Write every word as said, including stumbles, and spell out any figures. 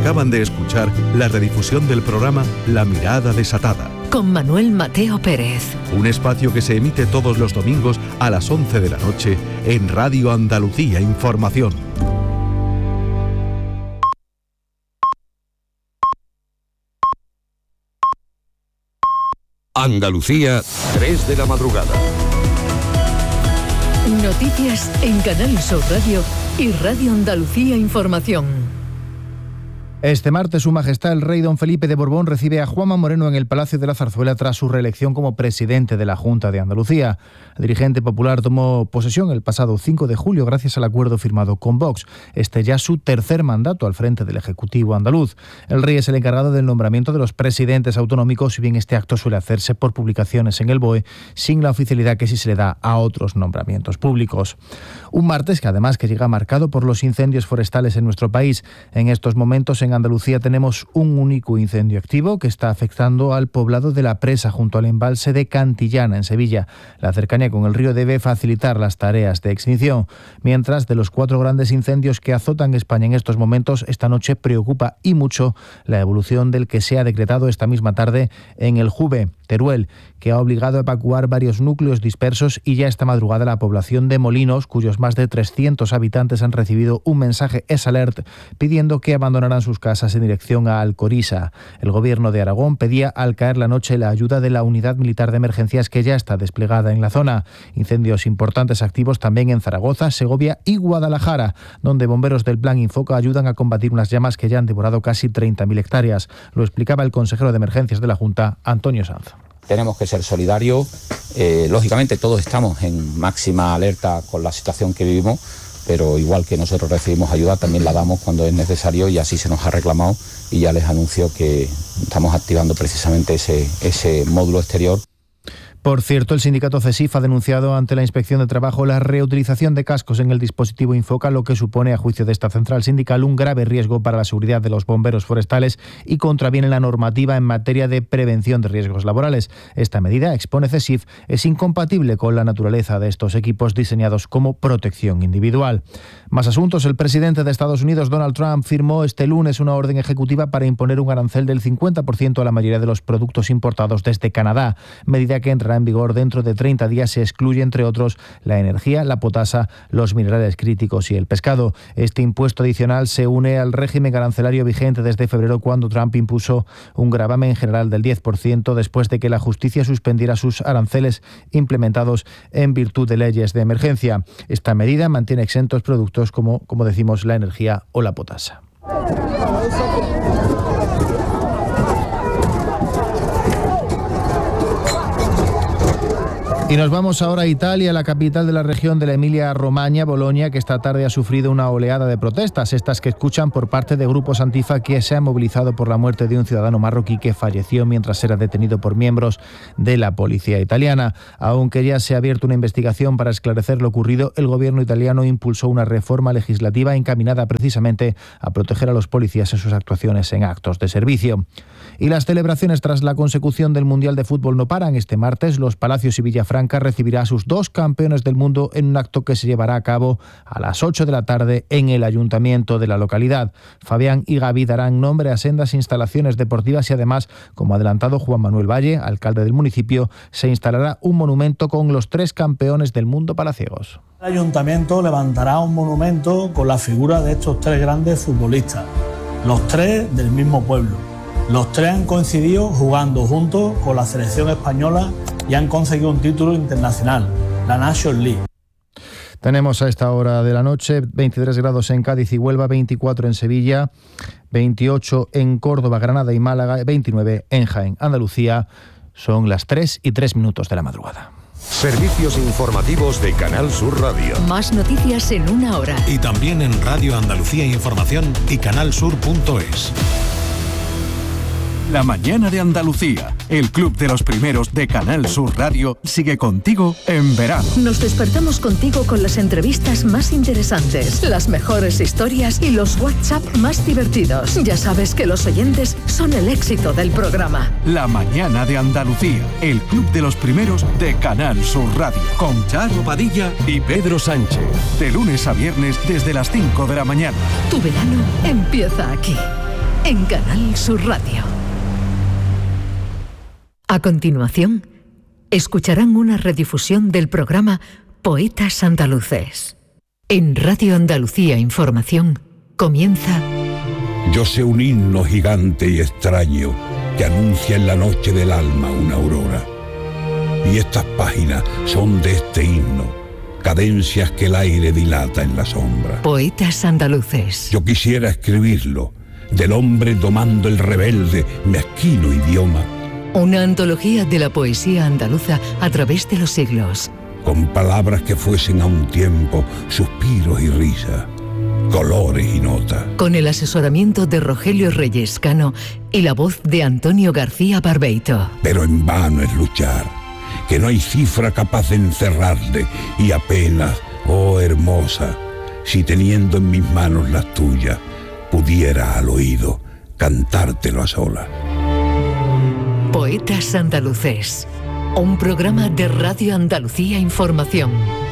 Acaban de escuchar la redifusión del programa La Mirada Desatada, con Manuel Mateo Pérez. Un espacio que se emite todos los domingos a las once de la noche en Radio Andalucía Información. Andalucía, tres de la madrugada. Noticias en Canal Sur Radio y Radio Andalucía Información. Este martes, Su Majestad el Rey Don Felipe de Borbón recibe a Juanma Moreno en el Palacio de la Zarzuela tras su reelección como presidente de la Junta de Andalucía. El dirigente popular tomó posesión el pasado cinco de julio gracias al acuerdo firmado con Vox. Este ya su tercer mandato al frente del Ejecutivo andaluz. El Rey es el encargado del nombramiento de los presidentes autonómicos, si bien este acto suele hacerse por publicaciones en el B O E, sin la oficialidad que sí se le da a otros nombramientos públicos. Un martes que además que llega marcado por los incendios forestales en nuestro país. En estos momentos en Andalucía tenemos un único incendio activo que está afectando al poblado de La Presa junto al embalse de Cantillana en Sevilla. La cercanía con el río debe facilitar las tareas de extinción. Mientras, de los cuatro grandes incendios que azotan España en estos momentos, esta noche preocupa y mucho la evolución del que se ha decretado esta misma tarde en el Juve, Teruel, que ha obligado a evacuar varios núcleos dispersos, y ya esta madrugada la población de Molinos, cuyos más de trescientos habitantes han recibido un mensaje S Alert pidiendo que abandonaran sus casas en dirección a Alcoriza. El gobierno de Aragón pedía al caer la noche la ayuda de la unidad militar de emergencias que ya está desplegada en la zona. Incendios importantes activos también en Zaragoza, Segovia y Guadalajara, donde bomberos del Plan Infoca ayudan a combatir unas llamas que ya han devorado casi treinta mil hectáreas. Lo explicaba el consejero de emergencias de la Junta, Antonio Sanz. Tenemos que ser solidarios, eh, lógicamente todos estamos en máxima alerta con la situación que vivimos, pero igual que nosotros recibimos ayuda, también la damos cuando es necesario, y así se nos ha reclamado, y ya les anuncio que estamos activando precisamente ese, ese módulo exterior. Por cierto, el sindicato CESIF ha denunciado ante la Inspección de Trabajo la reutilización de cascos en el dispositivo Infoca, lo que supone, a juicio de esta central sindical, un grave riesgo para la seguridad de los bomberos forestales y contraviene la normativa en materia de prevención de riesgos laborales. Esta medida, expone CESIF, es incompatible con la naturaleza de estos equipos diseñados como protección individual. Más asuntos. El presidente de Estados Unidos, Donald Trump, firmó este lunes una orden ejecutiva para imponer un arancel del cincuenta por ciento a la mayoría de los productos importados desde Canadá, medida que entra en vigor dentro de treinta días. Se excluye, entre otros, la energía, la potasa, los minerales críticos y el pescado. Este impuesto adicional se une al régimen arancelario vigente desde febrero, cuando Trump impuso un gravamen general del diez por ciento después de que la justicia suspendiera sus aranceles implementados en virtud de leyes de emergencia. Esta medida mantiene exentos productos como, como decimos, la energía o la potasa. Y nos vamos ahora a Italia, la capital de la región de la Emilia-Romaña, Bolonia, que esta tarde ha sufrido una oleada de protestas, estas que escuchan por parte de grupos antifa que se han movilizado por la muerte de un ciudadano marroquí que falleció mientras era detenido por miembros de la policía italiana. Aunque ya se ha abierto una investigación para esclarecer lo ocurrido, el gobierno italiano impulsó una reforma legislativa encaminada precisamente a proteger a los policías en sus actuaciones en actos de servicio. Y las celebraciones tras la consecución del Mundial de Fútbol no paran. Este martes, Los Palacios y Villafranca recibirá a sus dos campeones del mundo en un acto que se llevará a cabo a las ocho de la tarde en el ayuntamiento de la localidad. Fabián y Gaby darán nombre a sendas instalaciones deportivas y además, como ha adelantado Juan Manuel Valle, alcalde del municipio, se instalará un monumento con los tres campeones del mundo palaciegos. El ayuntamiento levantará un monumento con la figura de estos tres grandes futbolistas, los tres del mismo pueblo. Los tres han coincidido jugando juntos con la selección española y han conseguido un título internacional, la Nations League. Tenemos a esta hora de la noche veintitrés grados en Cádiz y Huelva, veinticuatro en Sevilla, veintiocho en Córdoba, Granada y Málaga, veintinueve en Jaén. Andalucía, son las tres y tres minutos de la madrugada. Servicios informativos de Canal Sur Radio. Más noticias en una hora. Y también en Radio Andalucía Información y canalsur punto es. La mañana de Andalucía, el club de los primeros de Canal Sur Radio, sigue contigo en verano. Nos despertamos contigo con las entrevistas más interesantes, las mejores historias y los WhatsApp más divertidos. Ya sabes que los oyentes son el éxito del programa. La mañana de Andalucía, el club de los primeros de Canal Sur Radio, con Charo Padilla y Pedro Sánchez. De lunes a viernes desde las cinco de la mañana. Tu verano empieza aquí. en Canal Sur Radio. A continuación, escucharán una redifusión del programa Poetas Andaluces. En Radio Andalucía Información comienza... Yo sé un himno gigante y extraño que anuncia en la noche del alma una aurora. Y estas páginas son de este himno, cadencias que el aire dilata en la sombra. Poetas Andaluces. Yo quisiera escribirlo, del hombre domando el rebelde, mezquino idioma. Una antología de la poesía andaluza a través de los siglos. Con palabras que fuesen a un tiempo suspiros y risas, colores y notas. Con el asesoramiento de Rogelio Reyes Cano y la voz de Antonio García Barbeito. Pero en vano es luchar, que no hay cifra capaz de encerrarle, y apenas, oh hermosa, si teniendo en mis manos las tuyas, pudiera al oído cantártelo a solas. Poetas Andaluces, un programa de Radio Andalucía Información.